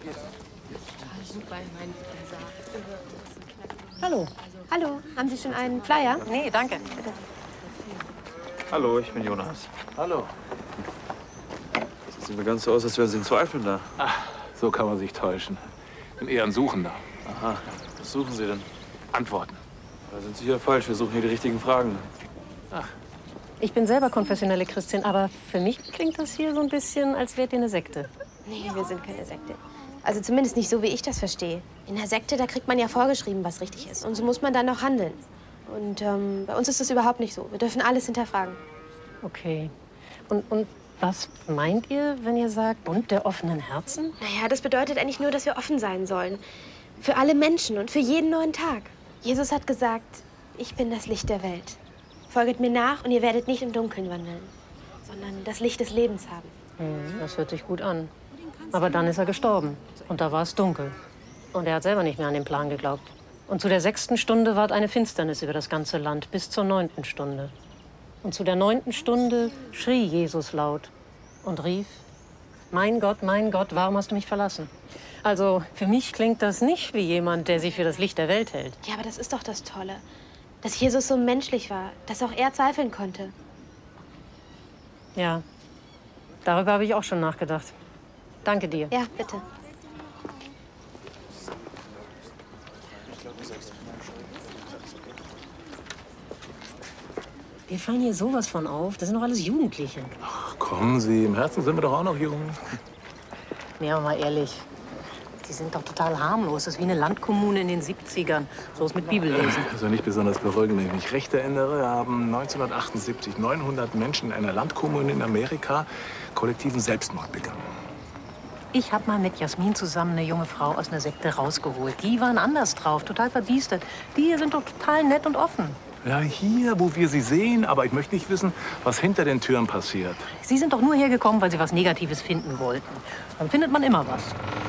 Hallo. Hallo, haben Sie schon einen Flyer? Nee, danke. Hallo, ich bin Jonas. Hallo. Das sieht mir ganz so aus, als wären Sie in Zweifeln da. Ach, so kann man sich täuschen. Bin eher ein Suchender. Aha, was suchen Sie denn? Antworten. Da sind Sie hier falsch, wir suchen hier die richtigen Fragen. Ach. Ich bin selber konfessionelle Christin, aber für mich klingt das hier so ein bisschen, als wärt ihr eine Sekte. Nee, wir sind keine Sekte. Also zumindest nicht so, wie ich das verstehe. In der Sekte, da kriegt man ja vorgeschrieben, was richtig ist. Und so muss man dann auch handeln. Und bei uns ist das überhaupt nicht so. Wir dürfen alles hinterfragen. Okay. Und was meint ihr, wenn ihr sagt, Bund der offenen Herzen? Naja, das bedeutet eigentlich nur, dass wir offen sein sollen. Für alle Menschen und für jeden neuen Tag. Jesus hat gesagt, ich bin das Licht der Welt. Folget mir nach und ihr werdet nicht im Dunkeln wandeln, sondern das Licht des Lebens haben. Das hört sich gut an. Aber dann ist er gestorben. Und da war es dunkel. Und er hat selber nicht mehr an den Plan geglaubt. Und zu der 6. Stunde ward eine Finsternis über das ganze Land, bis zur 9. Stunde. Und zu der 9. Stunde schrie Jesus laut und rief, mein Gott, warum hast du mich verlassen? Also für mich klingt das nicht wie jemand, der sich für das Licht der Welt hält. Ja, aber das ist doch das Tolle, dass Jesus so menschlich war, dass auch er zweifeln konnte. Ja, darüber habe ich auch schon nachgedacht. Danke dir. Ja, bitte. Wir fallen hier sowas von auf. Das sind doch alles Jugendliche. Ach, kommen Sie, im Herzen sind wir doch auch noch jung. Nee, aber mal ehrlich. Die sind doch total harmlos. Das ist wie eine Landkommune in den 70ern. So ist mit Bibellesen. Also nicht besonders beruhigend. Wenn ich mich recht erinnere, haben 1978 900 Menschen in einer Landkommune in Amerika kollektiven Selbstmord begangen. Ich habe mal mit Jasmin zusammen eine junge Frau aus einer Sekte rausgeholt. Die waren anders drauf, total verbiestert. Die hier sind doch total nett und offen. Ja, hier, wo wir sie sehen. Aber ich möchte nicht wissen, was hinter den Türen passiert. Sie sind doch nur hergekommen, weil Sie was Negatives finden wollten. Dann findet man immer was.